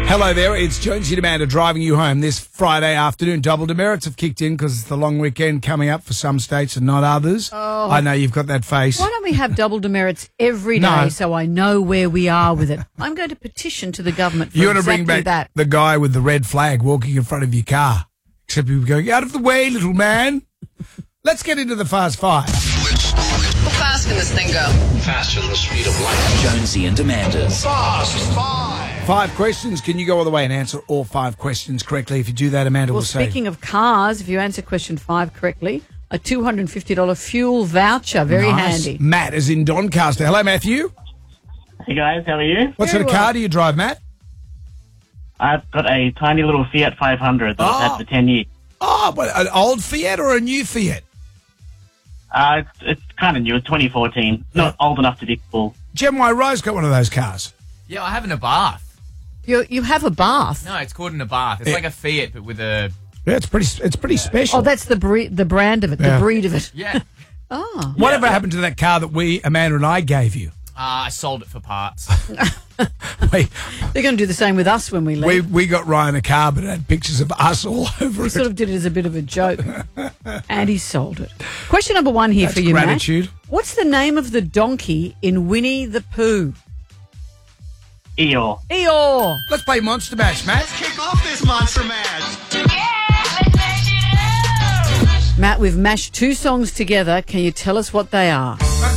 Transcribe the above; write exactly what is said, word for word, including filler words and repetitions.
Hello there, it's Jonesy and Amanda driving you home this Friday afternoon. Double demerits have kicked in because it's the long weekend coming up for some states and not others. Oh. I know you've got that face. Why don't we have double demerits every day No. so I know where we are with it? I'm going to petition to the government for You want to exactly bring back that. the guy with the red flag walking in front of your car. Except people going, out of the way, little man. Let's get into the Fast Five. How fast can this thing go? Faster than the speed of light. Jonesy and Amanda's Fast Five. Five questions. Can you go all the way and answer all five questions correctly? If you do that, Amanda Well, will say. speaking of cars, if you answer question five correctly, a two hundred fifty dollars fuel voucher. Very Nice. handy. Matt is in Doncaster. Hello, Matthew. Hey guys, how are you? What Very sort of well. car do you drive, Matt? I've got a tiny little Fiat five hundred that I've Oh. had for ten years. Oh, but an old Fiat or a new Fiat? Uh, it's it's kind of new. It's twenty fourteen. Not old enough to be cool. Gem Y Rose got one of those cars. Yeah, I have an Abarth. You you have a bath. No, it's called an Abarth. It's Yeah. like a Fiat, but with a... Yeah, it's pretty. It's pretty special. Oh, that's the bre- the brand of it, Yeah. the breed of it. Yeah. Oh. Whatever happened to that car that we, Amanda and I, gave you? Uh, I sold it for parts. we, They're going to do the same with us when we we leave. we got Ryan a car, but it had pictures of us all over We it. sort of did it as a bit of a joke. And he sold it. Question number one here That's for you, gratitude. Matt. What's the name of the donkey in Winnie the Pooh? Eeyore. Eeyore. Let's play Monster Mash, Matt. Kick off this monster match. Matt, we've mashed two songs together. Can you tell us what they are?